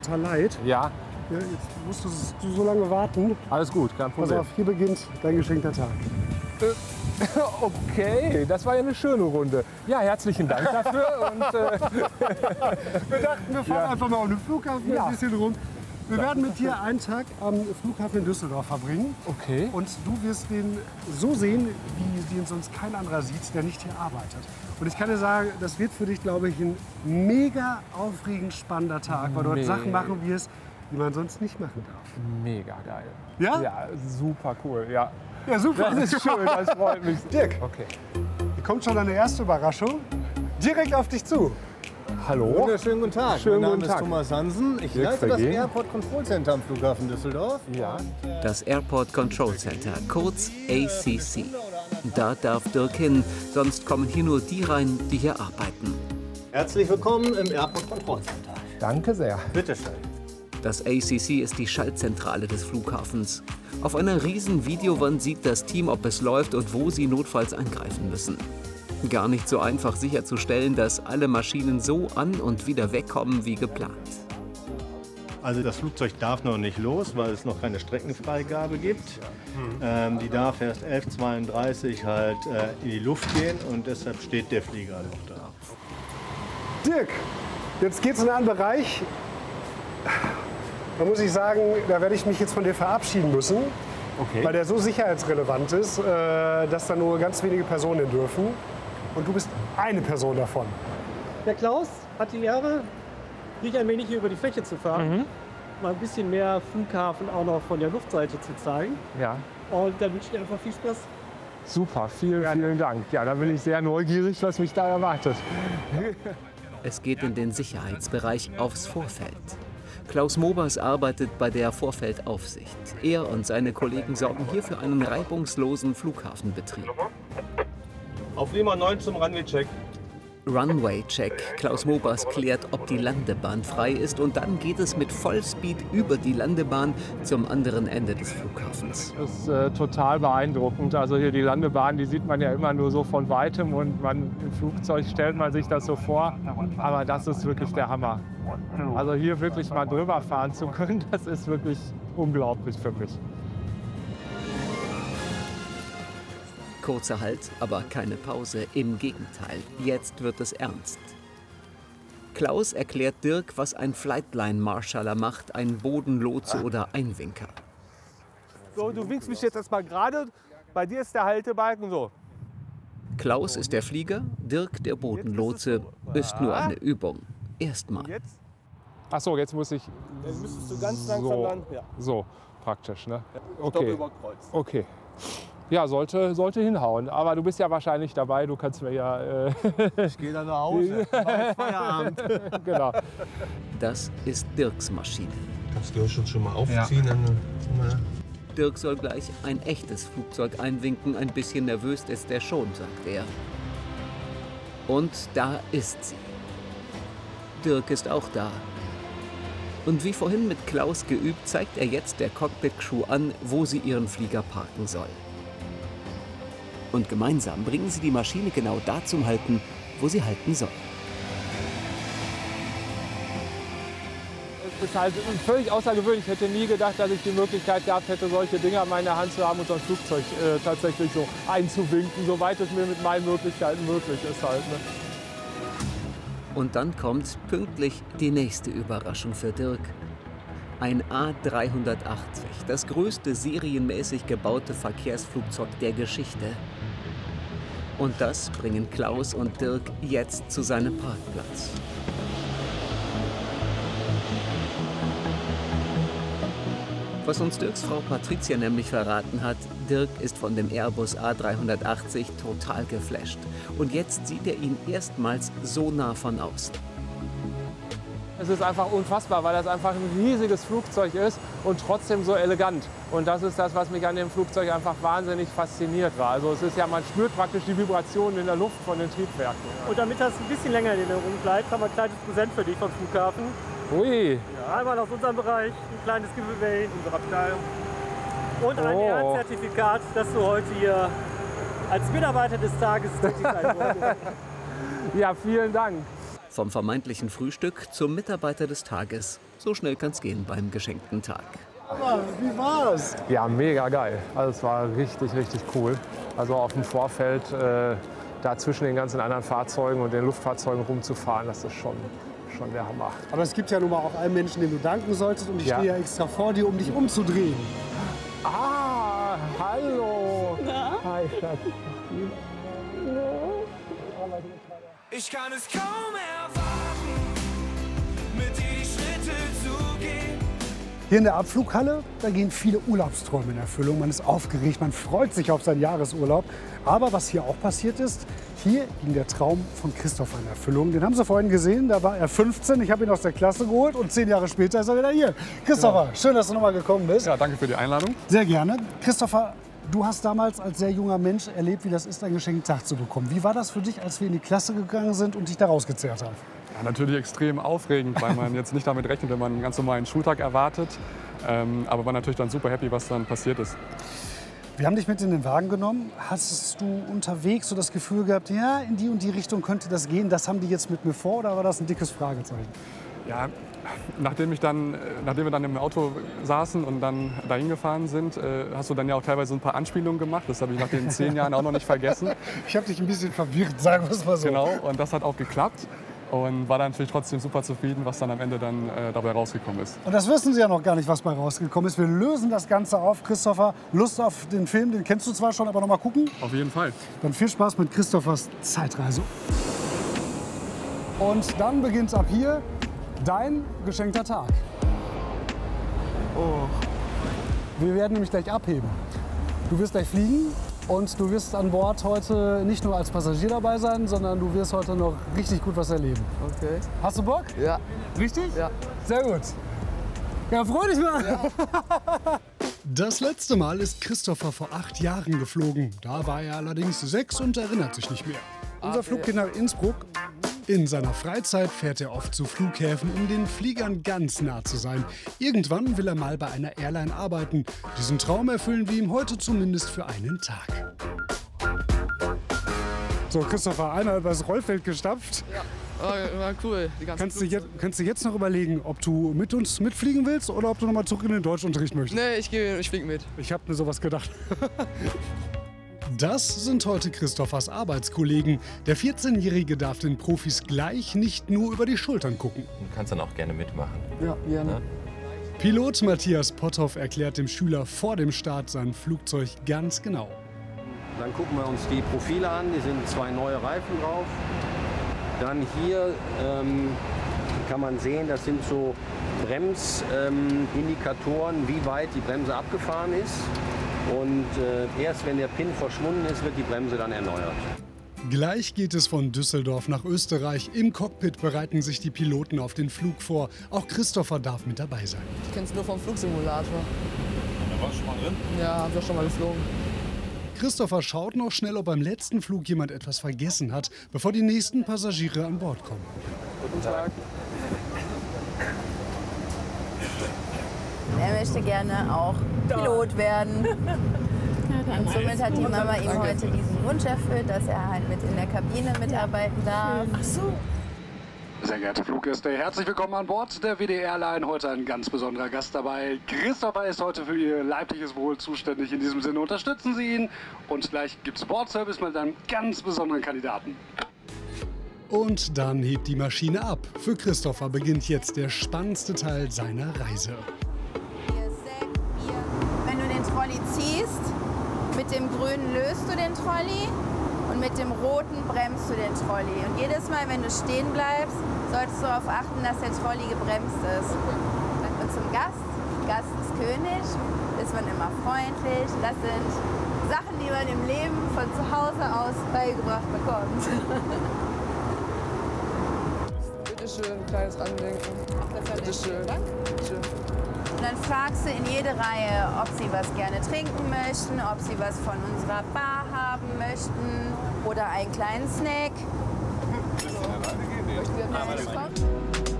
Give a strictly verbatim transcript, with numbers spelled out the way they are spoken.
total leid. Ja. Ja, jetzt musst du so lange warten. Alles gut, kein Problem. Pass auf, hier beginnt dein geschenkter Tag. Okay, das war ja eine schöne Runde. Ja, herzlichen Dank dafür. Und, äh wir dachten, wir fahren ja. einfach mal um den Flughafen ja. ein bisschen rum. Wir werden mit dir einen Tag am Flughafen in Düsseldorf verbringen. Okay. Und du wirst den so sehen, wie den sonst kein anderer sieht, der nicht hier arbeitet. Und ich kann dir sagen, das wird für dich, glaube ich, ein mega aufregend spannender Tag, weil du dort Sachen machen wirst, die man sonst nicht machen darf. Mega geil. Ja? Ja, super cool, ja. Ja, super. Das ist schön, das freut mich. Dirk, okay. Hier kommt schon eine erste Überraschung. Direkt auf dich zu. Hallo. Wunderschönen guten Tag. Schönen mein Name guten ist Tag. Thomas Hansen. Ich Dirk leite das Vergehen. Airport Control Center am Flughafen Düsseldorf. Ja. Das Airport Control Center, kurz A C C. Da darf Dirk hin, sonst kommen hier nur die rein, die hier arbeiten. Herzlich willkommen im Airport Control Center. Danke sehr. Bitte schön. Das A C C ist die Schaltzentrale des Flughafens. Auf einer riesen Videowand sieht das Team, ob es läuft und wo sie notfalls eingreifen müssen. Gar nicht so einfach sicherzustellen, dass alle Maschinen so an und wieder wegkommen wie geplant. Also das Flugzeug darf noch nicht los, weil es noch keine Streckenfreigabe gibt. Ähm, die darf erst elf Uhr zweiunddreißig halt äh, in die Luft gehen und deshalb steht der Flieger noch da. Dirk, jetzt geht's in einen Bereich, da muss ich sagen, da werde ich mich jetzt von dir verabschieden müssen, Okay. weil der so sicherheitsrelevant ist, äh, dass da nur ganz wenige Personen dürfen. Und du bist eine Person davon. Der Klaus hat die Ehre, dich ein wenig hier über die Fläche zu fahren. Mhm. Mal ein bisschen mehr Flughafen auch noch von der Luftseite zu zeigen. Ja. Und dann wünsche ich dir einfach viel Spaß. Super, vielen, vielen Dank. Ja, da bin ich sehr neugierig, was mich da erwartet. Es geht in den Sicherheitsbereich aufs Vorfeld. Klaus Mobers arbeitet bei der Vorfeldaufsicht. Er und seine Kollegen sorgen hier für einen reibungslosen Flughafenbetrieb. Auf Lima neun zum Runway-Check. Runway-Check. Klaus Mobers klärt, ob die Landebahn frei ist, und dann geht es mit Vollspeed über die Landebahn zum anderen Ende des Flughafens. Das ist äh, total beeindruckend. Also hier die Landebahn, die sieht man ja immer nur so von Weitem und man, im Flugzeug stellt man sich das so vor. Aber das ist wirklich der Hammer. Also hier wirklich mal drüber fahren zu können, das ist wirklich unglaublich für mich. Kurzer Halt, aber keine Pause. Im Gegenteil, jetzt wird es ernst. Klaus erklärt Dirk, was ein Flightline-Marshaller macht, ein Bodenlotse oder Einwinker. So, du winkst mich jetzt erstmal gerade. Bei dir ist der Haltebalken so. Klaus ist der Flieger, Dirk der Bodenlotse. Ist nur eine Übung. Erstmal. Jetzt? Ach so, jetzt muss ich. Dann müsstest du ganz langsam so, dann. Ja. so praktisch, ne? Stopp Okay. über Kreuz. Okay. Ja, sollte, sollte hinhauen. Aber du bist ja wahrscheinlich dabei. Du kannst mir ja. Äh Ich gehe dann nach Hause. Feierabend. Genau. Das ist Dirks Maschine. Kannst du schon schon mal aufziehen? Ja. Dirk soll gleich ein echtes Flugzeug einwinken. Ein bisschen nervös ist er schon, sagt er. Und da ist sie. Dirk ist auch da. Und wie vorhin mit Klaus geübt, zeigt er jetzt der Cockpit-Crew an, wo sie ihren Flieger parken soll. Und gemeinsam bringen sie die Maschine genau da zum Halten, wo sie halten soll. Es ist halt völlig außergewöhnlich. Ich hätte nie gedacht, dass ich die Möglichkeit gehabt hätte, solche Dinger in meiner Hand zu haben und so ein Flugzeug äh, tatsächlich so einzuwinken, soweit es mir mit meinen Möglichkeiten möglich ist halt. Ne? Und dann kommt pünktlich die nächste Überraschung für Dirk. Ein A dreihundertachtzig, das größte serienmäßig gebaute Verkehrsflugzeug der Geschichte. Und das bringen Klaus und Dirk jetzt zu seinem Parkplatz. Was uns Dirks Frau Patricia nämlich verraten hat, Dirk ist von dem Airbus A dreihundertachtzig total geflasht. Und jetzt sieht er ihn erstmals so nah von außen. Es ist einfach unfassbar, weil das einfach ein riesiges Flugzeug ist und trotzdem so elegant. Und das ist das, was mich an dem Flugzeug einfach wahnsinnig fasziniert war. Also es ist ja, man spürt praktisch die Vibrationen in der Luft von den Triebwerken. Und damit das ein bisschen länger in Erinnerung bleibt, haben wir ein kleines Präsent für dich vom Flughafen. Ui! Ja, einmal aus unserem Bereich, ein kleines Giveaway, unsere Abteilung. Und ein Oh. Ehrenzertifikat, dass du heute hier als Mitarbeiter des Tages tätig sein wolltest. Ja, vielen Dank. Vom vermeintlichen Frühstück zum Mitarbeiter des Tages. So schnell kann's gehen beim geschenkten Tag. Wie war's? Ja, mega geil. Also es war richtig, richtig cool. Also auf dem Vorfeld äh, da zwischen den ganzen anderen Fahrzeugen und den Luftfahrzeugen rumzufahren, das ist schon, schon der Hammer. Aber es gibt ja nun mal auch einen Menschen, dem du danken solltest. Und ich Ja. stehe ja extra vor dir, um dich umzudrehen. Ah, hallo. Na? Hi, Schatz. Ich kann es kaum erwarten, mit dir die Schritte zu gehen. Hier in der Abflughalle, da gehen viele Urlaubsträume in Erfüllung. Man ist aufgeregt, man freut sich auf seinen Jahresurlaub. Aber was hier auch passiert ist, hier ging der Traum von Christopher in Erfüllung. Den haben Sie vorhin gesehen, da war er fünfzehn. Ich habe ihn aus der Klasse geholt und zehn Jahre später ist er wieder hier. Christopher, Genau. schön, dass du nochmal gekommen bist. Ja, danke für die Einladung. Sehr gerne. Christopher, du hast damals als sehr junger Mensch erlebt, wie das ist, einen geschenkten Tag zu bekommen. Wie war das für dich, als wir in die Klasse gegangen sind und dich da rausgezerrt haben? Ja, natürlich extrem aufregend, weil man jetzt nicht damit rechnet, wenn man einen ganz normalen Schultag erwartet. Ähm, aber war natürlich dann super happy, was dann passiert ist. Wir haben dich mit in den Wagen genommen. Hast du unterwegs so das Gefühl gehabt, ja, in die und die Richtung könnte das gehen, das haben die jetzt mit mir vor, oder war das ein dickes Fragezeichen? Ja, nachdem, ich dann, nachdem wir dann im Auto saßen und dann dahin gefahren sind, äh, hast du dann ja auch teilweise ein paar Anspielungen gemacht. Das habe ich nach den zehn Jahren auch noch nicht vergessen. Ich habe dich ein bisschen verwirrt, sagen wir es mal so. Genau, und das hat auch geklappt. Und war dann natürlich trotzdem super zufrieden, was dann am Ende dann äh, dabei rausgekommen ist. Und das wissen Sie ja noch gar nicht, was bei rausgekommen ist. Wir lösen das Ganze auf. Christopher, Lust auf den Film, den kennst du zwar schon, aber noch mal gucken? Auf jeden Fall. Dann viel Spaß mit Christophers Zeitreise. Und dann beginnt ab hier dein geschenkter Tag. Oh. Wir werden nämlich gleich abheben. Du wirst gleich fliegen und du wirst an Bord heute nicht nur als Passagier dabei sein, sondern du wirst heute noch richtig gut was erleben. Okay. Hast du Bock? Ja. Richtig? Ja. Sehr gut. Ja, freu dich mal. Ja. Das letzte Mal ist Christopher vor acht Jahren geflogen. Da war er allerdings sechs und erinnert sich nicht mehr. Unser Flug geht nach Innsbruck. In seiner Freizeit fährt er oft zu Flughäfen, um den Fliegern ganz nah zu sein. Irgendwann will er mal bei einer Airline arbeiten. Diesen Traum erfüllen wir ihm heute zumindest für einen Tag. So, Christopher, einer übers Rollfeld gestapft. Ja, war, war cool. Die ganze Kannst du, jetzt, kannst du jetzt noch überlegen, ob du mit uns mitfliegen willst oder ob du noch mal zurück in den Deutschunterricht möchtest? Nee, ich, geh, ich flieg mit. Ich habe mir sowas gedacht. Das sind heute Christophers Arbeitskollegen. Der vierzehnjährige darf den Profis gleich nicht nur über die Schultern gucken. Du kannst dann auch gerne mitmachen. Ja, gerne. Ja? Pilot Matthias Potthoff erklärt dem Schüler vor dem Start sein Flugzeug ganz genau. Dann gucken wir uns die Profile an. Hier sind zwei neue Reifen drauf. Dann hier ähm, kann man sehen, das sind so Bremsindikatoren, ähm, wie weit die Bremse abgefahren ist. Und äh, erst wenn der Pin verschwunden ist, wird die Bremse dann erneuert. Gleich geht es von Düsseldorf nach Österreich. Im Cockpit bereiten sich die Piloten auf den Flug vor. Auch Christopher darf mit dabei sein. Ich kenn's nur vom Flugsimulator. Da warst du schon mal drin? Ja, hab ich schon mal geflogen. Christopher schaut noch schnell, ob beim letzten Flug jemand etwas vergessen hat, bevor die nächsten Passagiere an Bord kommen. Guten Tag. Er möchte gerne auch Pilot werden. Und somit hat die Mama ihm heute diesen Wunsch erfüllt, dass er halt mit in der Kabine mitarbeiten darf. Ach so. Sehr geehrte Fluggäste, herzlich willkommen an Bord der W D Airline. Heute ein ganz besonderer Gast dabei. Christopher ist heute für Ihr leibliches Wohl zuständig. In diesem Sinne unterstützen Sie ihn. Und gleich gibt es Bordservice mit einem ganz besonderen Kandidaten. Und dann hebt die Maschine ab. Für Christopher beginnt jetzt der spannendste Teil seiner Reise. Wenn du den Trolley ziehst, mit dem grünen löst du den Trolley und mit dem roten bremst du den Trolley. Und jedes Mal, wenn du stehen bleibst, solltest du darauf achten, dass der Trolley gebremst ist. Und zum Gast, Gast ist König, ist man immer freundlich. Das sind Sachen, die man im Leben von zu Hause aus beigebracht bekommt. Bitte schön, kleines Andenken. Bitte schön. Danke. Schön. Und dann fragst du in jede Reihe, ob sie was gerne trinken möchten, ob sie was von unserer Bar haben möchten oder einen kleinen Snack. Möchten Sie einen Snack?